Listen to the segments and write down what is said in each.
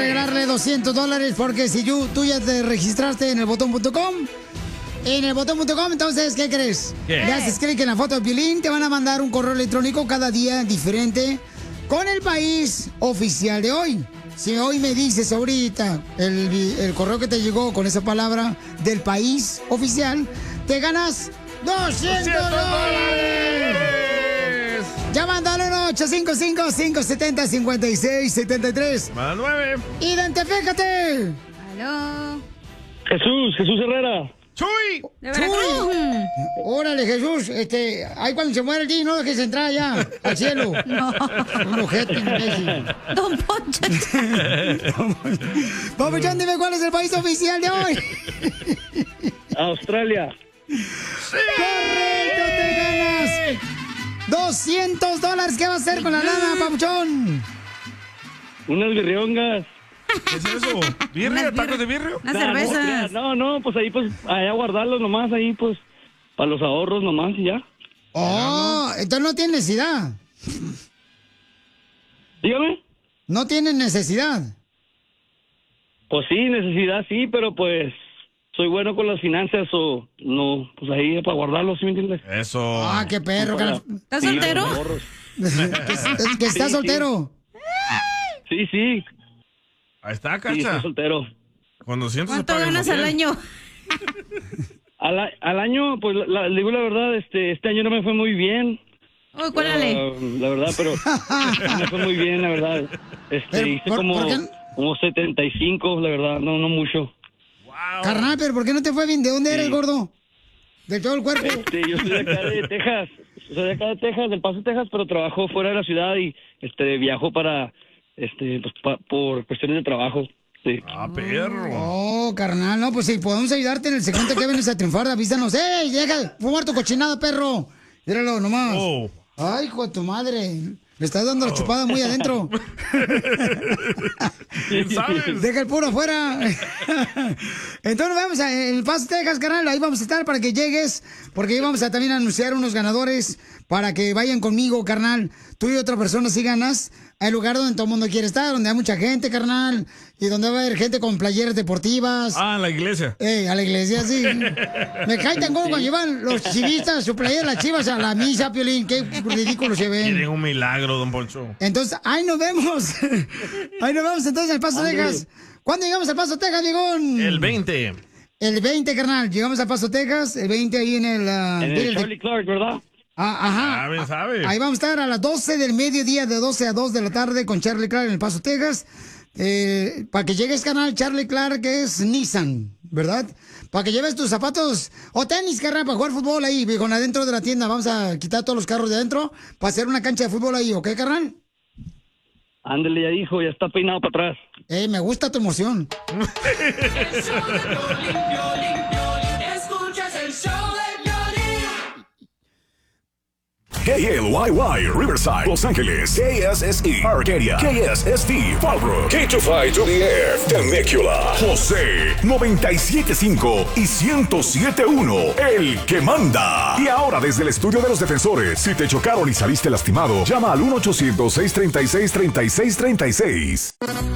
regalarle $200 porque si tú ya te registraste en el botón.com. En el botón.com, entonces, ¿qué crees? ¿Qué? Le haces clic en la foto de Piolín, te van a mandar un correo electrónico cada día diferente con el país oficial de hoy. Si hoy me dices ahorita el correo que te llegó con esa palabra del país oficial, te ganas $200. Llamando al 855-570-5673. Más 9. ¡Identifícate! ¡Aló! Jesús Herrera. ¡Chuy! ¿De Veracruz? Órale, Jesús, ahí cuando se muere el día, no dejes entrar ya al cielo. No. Un ojete, imbécil. Don Poncho. Papuchón, dime cuál es el país oficial de hoy. Australia. ¡Correcto, te ganas $200! ¿Qué vas a hacer con la lana, Papuchón? Unas birriongas. ¿Qué es eso? ¿Birria? ¿Tacos de birria? Unas cervezas. No, pues ahí pues, allá guardarlos nomás, ahí pues, para los ahorros nomás y ya. Oh, entonces no tienes necesidad. Dígame. No tienes necesidad. Pues sí, necesidad sí, pero pues soy bueno con las finanzas o no, pues ahí para guardarlos, ¿sí me entiendes? Eso. Ah, qué perro. ¿Estás soltero? los ahorros. ¿Que estás Sí, soltero? Sí. Ahí está, Sí, estoy Cacha. soltero. Con 200 se ¿Cuánto paga el ganas al motel. año? Al año, pues le digo la verdad, este año no me fue muy bien. Uy, cuélale. La verdad, pero no me fue muy bien, la verdad. Pero, Hice ¿por qué? como 75, la verdad, no mucho. Carnal, pero ¿por qué no te fue bien? ¿De dónde eres, gordo? ¿De todo el cuerpo? Yo soy de acá de Texas. Soy de acá de Texas, del Paso, Texas, pero trabajo fuera de la ciudad y viajo para pues, por cuestiones de trabajo. Sí. Ah, perro. Oh, carnal, no, pues si podemos ayudarte en el segmento que vienes a triunfar, avísanos. ¡Ey, deja de fumar tu cochinada, perro! Míralo nomás. Oh. Ay, hijo de tu madre. Le estás dando la chupada muy adentro. ¿Quién sabes? Deja el puro afuera. Entonces vamos a El Paso, Texas, carnal. Ahí vamos a estar para que llegues. Porque ahí vamos a también anunciar unos ganadores para que vayan conmigo, carnal. Tú y otra persona si ganas al lugar donde todo el mundo quiere estar, donde hay mucha gente, carnal. Y donde va a haber gente con playeras deportivas. Ah, en la iglesia. A la iglesia, sí. Me cae tan gordo cuando llevan los chivistas su playera, las chivas a la misa, Piolín. Qué ridículo se ven. Quieren un milagro, don Poncho. Entonces, ahí nos vemos. Ahí nos vemos entonces en El Paso, Texas. ¿Cuándo llegamos al Paso, Texas, Diegón? El 20. El 20, carnal. Llegamos al Paso, Texas. El 20 ahí en el... En el Charlie Clark, ¿verdad? Ajá. Ah, bien sabe. Ahí vamos a estar a las 12 del mediodía, de 12 a 2 de la tarde con Charlie Clark en El Paso, Texas. Para que llegues, carnal, Charlie Clark es Nissan, ¿verdad? Para que lleves tus zapatos o tenis, carnal, para jugar fútbol ahí, con adentro de la tienda. Vamos a quitar todos los carros de adentro para hacer una cancha de fútbol ahí, ¿ok, carnal? Ándale, ya dijo, ya está peinado para atrás. Me gusta tu emoción. Escuchas el show de Piolín. KLYY, Riverside, Los Ángeles, KSSE, Arcadia, KSSD, Fallbrook, K25 to the Air, Temecula, José, 97.5 y 107.1, el que manda. Y ahora desde el estudio de los defensores, si te chocaron y saliste lastimado, llama al 1-800-636-3636.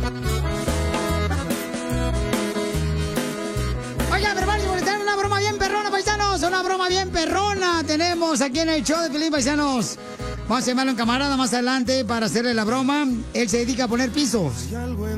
Oiga, pero vamos a molestar una broma bien perrona, paisanos. Una broma bien perrona tenemos aquí en el show de Piolín, paisanos. Vamos a llamarlo en camarada más adelante para hacerle la broma. Él se dedica a poner pisos.